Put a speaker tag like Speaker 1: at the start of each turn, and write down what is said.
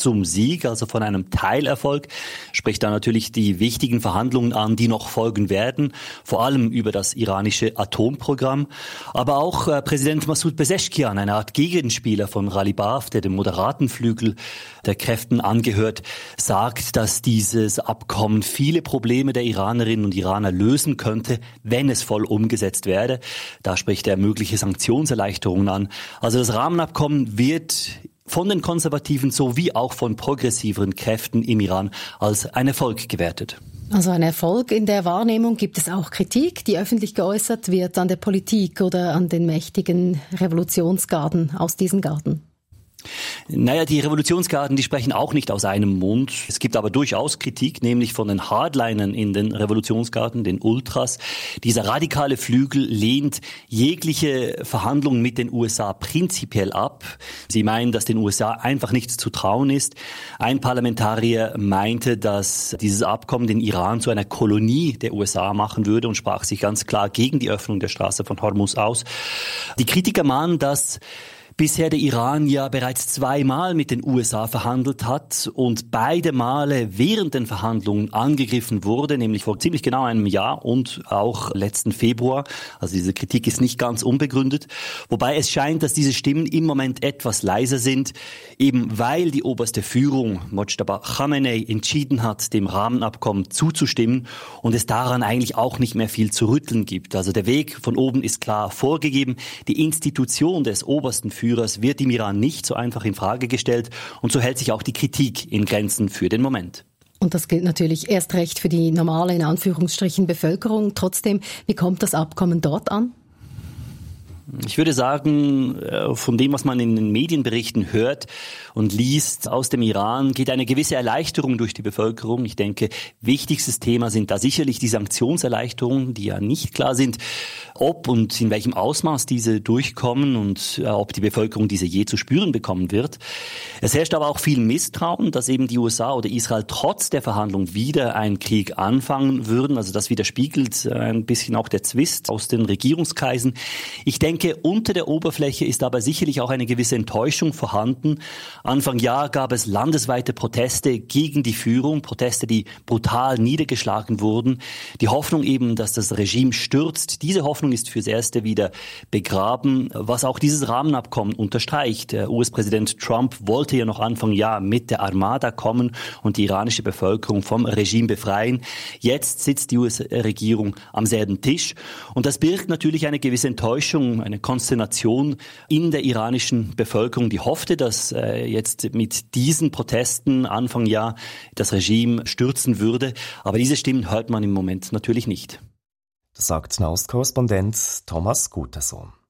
Speaker 1: zum Sieg, also von einem Teilerfolg, spricht da natürlich die wichtigen Verhandlungen an, die noch folgen werden, vor allem über das iranische Atomprogramm. Aber auch Präsident Massoud Pezeshkian, eine Art Gegenspieler von Ghalibaf, der dem moderaten Flügel der Kräften angehört, sagt, dass dieses Abkommen viele Probleme der Iranerinnen und Iraner lösen könnte, wenn es voll umgesetzt werde. Da spricht er mögliche Sanktionserleichterungen an. Also das Rahmenabkommen wird von den Konservativen sowie auch von progressiveren Kräften im Iran als ein Erfolg gewertet.
Speaker 2: Also ein Erfolg in der Wahrnehmung. Gibt es auch Kritik, die öffentlich geäußert wird an der Politik oder an den mächtigen Revolutionsgarden aus diesen Garden?
Speaker 1: Naja, die Revolutionsgarden, die sprechen auch nicht aus einem Mund. Es gibt aber durchaus Kritik, nämlich von den Hardlinern in den Revolutionsgarden, den Ultras. Dieser radikale Flügel lehnt jegliche Verhandlungen mit den USA prinzipiell ab. Sie meinen, dass den USA einfach nichts zu trauen ist. Ein Parlamentarier meinte, dass dieses Abkommen den Iran zu einer Kolonie der USA machen würde und sprach sich ganz klar gegen die Öffnung der Straße von Hormuz aus. Die Kritiker mahnen, dass bisher der Iran ja bereits 2-mal mit den USA verhandelt hat und beide Male während den Verhandlungen angegriffen wurde, nämlich vor ziemlich genau einem Jahr und auch letzten Februar. Also diese Kritik ist nicht ganz unbegründet. Wobei es scheint, dass diese Stimmen im Moment etwas leiser sind, eben weil die oberste Führung, Mojtaba Khamenei, entschieden hat, dem Rahmenabkommen zuzustimmen und es daran eigentlich auch nicht mehr viel zu rütteln gibt. Also der Weg von oben ist klar vorgegeben. Die Institution des obersten Führers wird im Iran nicht so einfach in Frage gestellt und so hält sich auch die Kritik in Grenzen für den Moment.
Speaker 2: Und das gilt natürlich erst recht für die normale, in Anführungsstrichen, Bevölkerung. Trotzdem, wie kommt das Abkommen dort an?
Speaker 1: Ich würde sagen, von dem, was man in den Medienberichten hört und liest aus dem Iran, geht eine gewisse Erleichterung durch die Bevölkerung. Ich denke, wichtigstes Thema sind da sicherlich die Sanktionserleichterungen, die ja nicht klar sind, ob und in welchem Ausmaß diese durchkommen und ob die Bevölkerung diese je zu spüren bekommen wird. Es herrscht aber auch viel Misstrauen, dass eben die USA oder Israel trotz der Verhandlung wieder einen Krieg anfangen würden. Also das widerspiegelt ein bisschen auch der Zwist aus den Regierungskreisen. Ich denke, unter der Oberfläche ist aber sicherlich auch eine gewisse Enttäuschung vorhanden. Anfang Jahr gab es landesweite Proteste gegen die Führung, Proteste, die brutal niedergeschlagen wurden. Die Hoffnung eben, dass das Regime stürzt, diese Hoffnung ist fürs Erste wieder begraben, was auch dieses Rahmenabkommen unterstreicht. Der US-Präsident Trump wollte ja noch Anfang Jahr mit der Armada kommen und die iranische Bevölkerung vom Regime befreien. Jetzt sitzt die US-Regierung am selben Tisch und das birgt natürlich eine gewisse Enttäuschung, eine Konsternation in der iranischen Bevölkerung, die hoffte, dass jetzt mit diesen Protesten Anfang Jahr das Regime stürzen würde. Aber diese Stimmen hört man im Moment natürlich nicht.
Speaker 3: Das sagt Nahostkorrespondent Thomas Gutersohn.